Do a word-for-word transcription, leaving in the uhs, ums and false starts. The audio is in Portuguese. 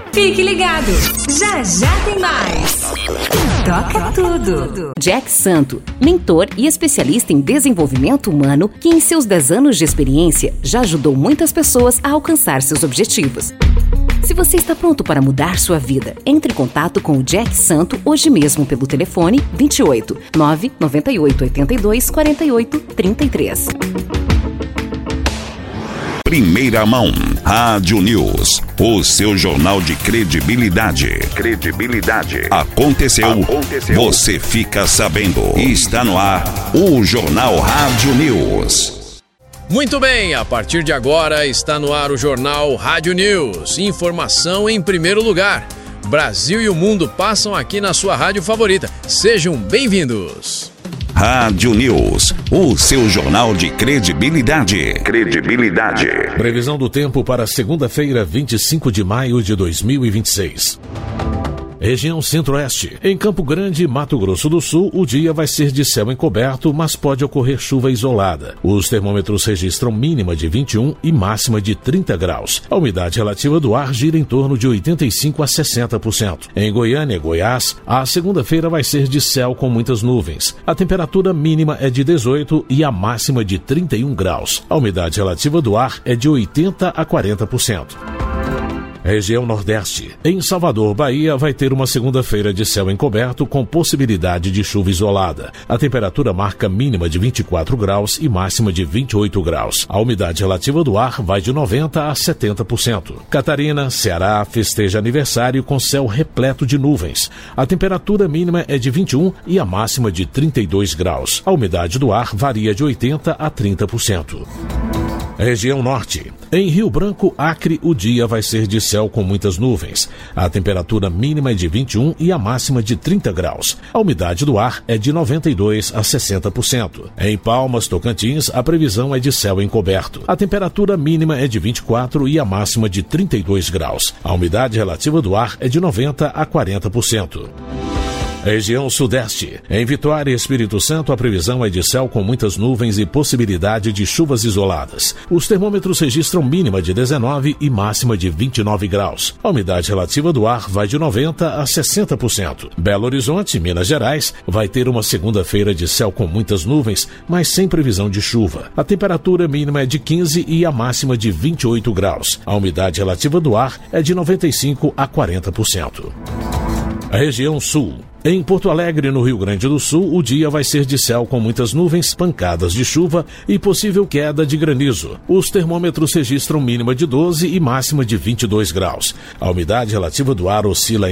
Fique ligado, já já tem mais. Toca tudo. Jack Santo, mentor e especialista em desenvolvimento humano, que em seus dez anos de experiência já ajudou muitas pessoas a alcançar seus objetivos. Se você está pronto para mudar sua vida, entre em contato com o Jack Santo hoje mesmo pelo telefone vinte e oito, nove nove oito oito dois, quatro oito três três. Primeira Mão, Rádio News, o seu jornal de credibilidade. Credibilidade. Aconteceu, Aconteceu. Você fica sabendo. Está no ar o Jornal Rádio News. Muito bem, a partir de agora está no ar o Jornal Rádio News. Informação em primeiro lugar. Brasil e o mundo passam aqui na sua rádio favorita. Sejam bem-vindos. Rádio News, o seu jornal de credibilidade. Credibilidade. Previsão do tempo para segunda-feira, vinte e cinco de maio de dois mil e vinte e seis. Região Centro-Oeste. Em Campo Grande, Mato Grosso do Sul, o dia vai ser de céu encoberto, mas pode ocorrer chuva isolada. Os termômetros registram mínima de vinte e um e máxima de trinta graus. A umidade relativa do ar gira em torno de oitenta e cinco a sessenta por cento. Em Goiânia, Goiás, a segunda-feira vai ser de céu com muitas nuvens. A temperatura mínima é de dezoito e a máxima de trinta e um graus. A umidade relativa do ar é de oitenta a quarenta por cento. Região Nordeste. Em Salvador, Bahia, vai ter uma segunda-feira de céu encoberto com possibilidade de chuva isolada. A temperatura marca mínima de vinte e quatro graus e máxima de vinte e oito graus. A umidade relativa do ar vai de noventa a setenta por cento. Catarina, Ceará, festeja aniversário com céu repleto de nuvens. A temperatura mínima é de vinte e um e a máxima de trinta e dois graus. A umidade do ar varia de oitenta a trinta por cento. Região Norte. Em Rio Branco, Acre, o dia vai ser de céu com muitas nuvens. A temperatura mínima é de vinte e um e a máxima de trinta graus. A umidade do ar é de noventa e dois a sessenta por cento. Em Palmas, Tocantins, a previsão é de céu encoberto. A temperatura mínima é de vinte e quatro e a máxima de trinta e dois graus. A umidade relativa do ar é de noventa a quarenta por cento. Região Sudeste. Em Vitória e Espírito Santo, a previsão é de céu com muitas nuvens e possibilidade de chuvas isoladas. Os termômetros registram mínima de dezenove e máxima de vinte e nove graus. A umidade relativa do ar vai de noventa a sessenta por cento. Belo Horizonte, Minas Gerais, vai ter uma segunda-feira de céu com muitas nuvens, mas sem previsão de chuva. A temperatura mínima é de quinze e a máxima de vinte e oito graus. A umidade relativa do ar é de noventa e cinco a quarenta por cento. A região Sul. Em Porto Alegre, no Rio Grande do Sul, o dia vai ser de céu com muitas nuvens, pancadas de chuva e possível queda de granizo. Os termômetros registram mínima de doze e máxima de vinte e dois graus. A umidade relativa do ar oscila